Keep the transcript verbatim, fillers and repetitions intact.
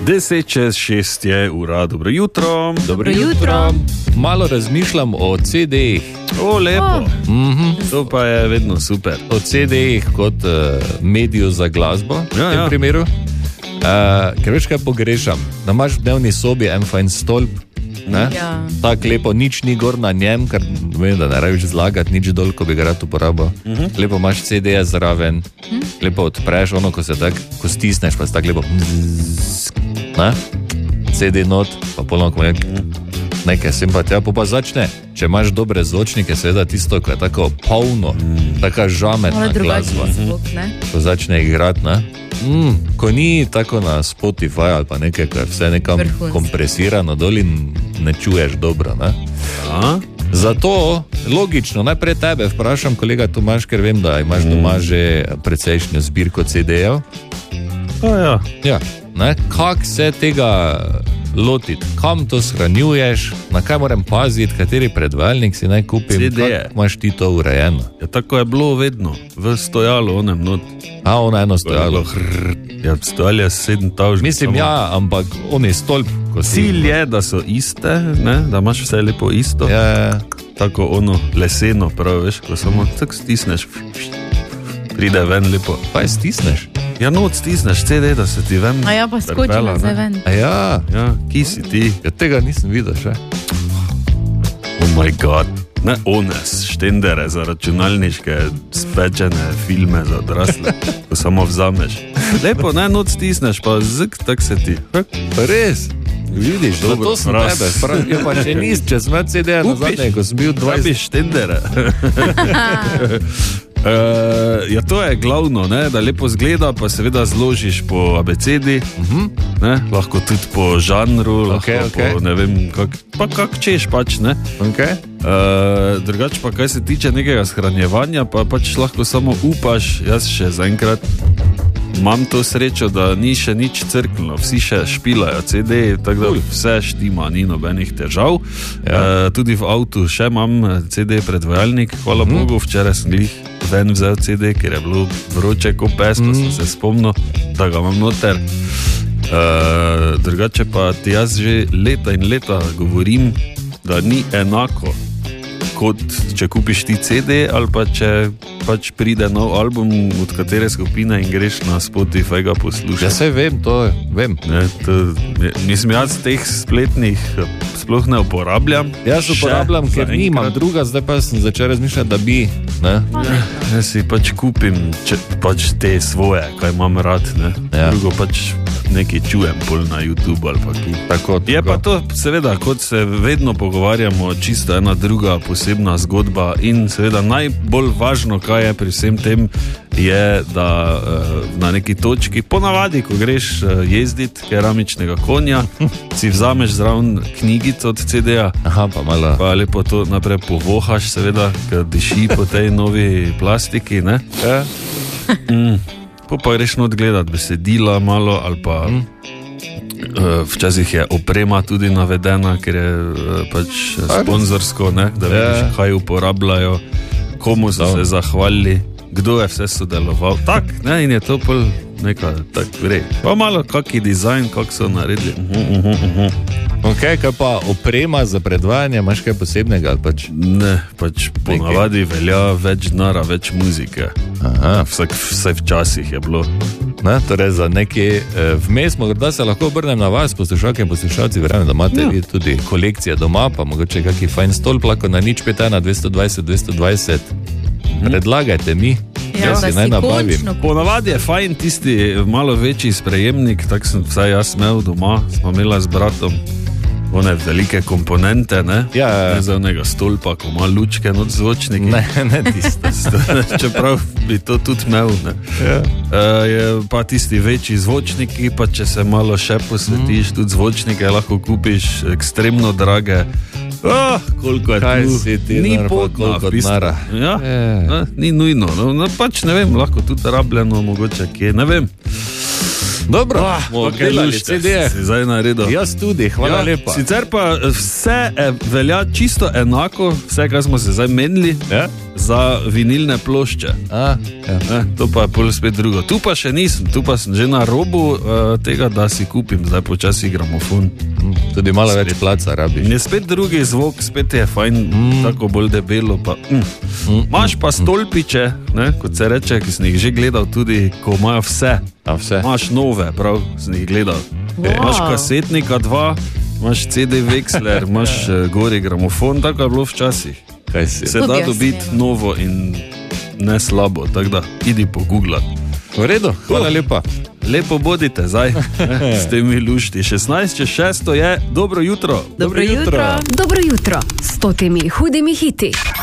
Deset čez šest je ura, dobro jutro. Dobro jutro. Malo razmišljam o ce dejih. O, lepo. Oh. Mm-hmm. To pa je vedno super. O ce dejih kot uh, mediju za glasbo, ja, v tem ja. primeru. Uh, ker veš, kaj pogrešam? Da imaš v dnevni sobi en fajn stolp, ja. tako lepo, nič ni gor na njem, ker vem, da ne rabiš zlagati, nič dol, ko bi ga rad uporabil. Uh-huh. Lepo imaš ce deje zraven, uh-huh. lepo odpreš, ono, ko se tak, ko stisneš, pa se tako lepo ne? ce de not, pa polno, ko nek, nekaj sem pa tja, pa začne. Če imaš dobre zvočnike, seveda tisto, ko je tako polno, mm. taka žametna glasba, ko začne igrati, ne? Mm, ko ni tako na Spotify ali pa nekaj, ko je vse nekam Vrhunski. Kompresirano dol in ne čuješ dobro, ne? A? Zato, logično, najprej tebe vprašam, kolega Tomaž, ker vem, da imaš doma že precejšnjo zbirko ce dejev. A ja. Ja, ne? Kak se tega lotiti, kam to shranjuješ, na kaj moram paziti, kateri predvajalnik si naj kupim, ce deje. Kako imaš ti to urejeno? Ja, tako je bilo vedno, v stojalu onem not. A, ono eno stojalo. Ja, stojali je sedem tavžnic. Mislim, samo... ja, ampak on je stolp. Cilj je, da so iste, ne? Da imaš vse lepo isto. Ja. Tako ono leseno, prav, veš, ko samo tak stisneš, pride ven lepo. Pa je stisneš? Ja, no, stisneš ce de, da se ti ven. A ja, pa skoči nazaj ven. A ja, ja, ki si ti? Ja, tega nisem videl še. Oh my god. Ne, ones, štendere za računalniške spečene filme za odrasle, ko samo vzameš. Lepo, ne, noč stisneš, pa zik, tak se ti. Pa res? Vidiš, dobro, to sem tebe. Pravi, pa če nis, če sem ce de na zadnje, ko sem bil dvajset. Upiš štendere. Uh, ja, to je glavno, ne? Da lepo zgleda, pa seveda zložiš po abecedi, uh-huh. ne? Lahko tudi po žanru, okay, lahko okay. po ne vem, kak, pa kak češ pač, ne? Okay. Uh, drugače pa, kaj se tiče nekega shranjevanja, pa pač lahko samo upaš, jaz še zaenkrat imam to srečo, da ni še nič crknilo, vsi še špilajo ce de, tako da vse štima, ni nobenih težav. Ja. Uh, tudi v avtu še imam ce de predvajalnik, hvala mm. Bogu, včeraj sem glih ven vzel ce de, ker je bilo vroče ko pes, pa mm. sem se spomnil, da ga imam noter. Uh, drugače pa ti jaz že leta in leta govorim, da ni enako, kot če kupiš ti ce de ali pa če pač pride nov album od katere skupine in greš na Spotify ga poslušati. Ja, saj vem, to vem. Ne, to, mislim, jaz teh spletnih sploh ne uporabljam. Jaz uporabljam, ker nimam druga, zdaj pa sem začel razmišljati, da bi. Ne? Ja, jaz si pač kupim če, pač te svoje, kaj imam rad. Ne? Ja. Drugo pač nekaj čujem pol na YouTube ali pa ki. Tako, je pa to seveda, kot se vedno pogovarjamo, čisto ena druga posebna zgodba in seveda najbolj važno, kaj je pri vsem tem, je, da uh, na neki točki, ponavadi, ko greš uh, jezditi keramičnega konja, si vzameš zraven knjigico od ce deja. Aha, pa malo. Pa lepo to naprej povohaš, seveda, ker diši po tej novi plastiki, ne? Ja. Mm. Po pa greš not gledati besedila malo ali pa mm. uh, včasih je oprema tudi navedena, ker je uh, pač sponzorsko, ne? Da vidiš, yeah. kaj uporabljajo, komu so no. se zahvalili, kdo je vse sodeloval. Tak, ne? In je to pol nekaj tak gre. Pa malo kaki dizajn, kak so naredili. Uh-huh, uh-huh, uh-huh. Ok, kaj pa oprema za predvajanje, imaš kaj posebnega? Pač? Ne, pač ponavadi velja več denara, več muzike. Aha. Vsak, vse včasih je bilo. Ne, torej za nekaj eh, vmes, morda se lahko obrnem na vas, poslušalke in poslušalci, verjamem, da imate ja. vi tudi kolekcije doma, pa mogoče kakšen fajn stolp, lahko na nič pet ena dvesto dvajset dvesto dvajset. Hmm. Predlagajte mi. Ja, si naj nabavim. Ponavadi je fajn tisti malo večji sprejemnik, tak sem vsaj jaz imel doma, smo imela z bratom one velike komponente, ne? Ja, ja. Ne za onega stolpa, ko ima lučke not zvočniki. Ne, ne tiste. Čeprav bi to tudi imel, ne? Ja. Uh, je pa tisti večji zvočniki, pa če se malo še posvetiš, mm. tudi zvočnike lahko kupiš ekstremno drage. Oh, koliko je kaj tu? Si ti ni nar, potno, koliko denara. Ja, ne, ni nujno. No, no, pač ne vem, lahko tudi rabljeno, mogoče kje, ne vem. Dobro, ah, okay, delali ce de. Si zdaj naredil. Jaz tudi, hvala ja, lepa. Sicer pa vse velja čisto enako, vse, kar smo se zdaj menili, ja? za vinilne plošče. A, ja. Ne, to pa je pol spet drugo. Tu pa še nisem, tu pa sem že na robu uh, tega, da si kupim zdaj počasi gramofon. Mm, tudi malo spet več placa rabiš. Je spet drugi zvok, spet je fajn, mm. tako bolj debelo. Pa, mm. Mm. Maš pa stolpiče, ne, kot se reče, ki sem jih že gledal tudi, ko imajo vse. A vse? Maš nove, prav, sem jih gledal. Wow. Maš kasetnika dva, imaš C D veksler, imaš uh, gori gramofon, tako je bilo včasih. Kaj si? Se da dobiti novo in ne slabo, tako da idi pogooglati. V redu, hvala lepa. Lepo bodite zdaj, s temi lušti. šestnajst čez šesto je dobro jutro. Dobro jutro. Dobro jutro s temi hudimi hiti.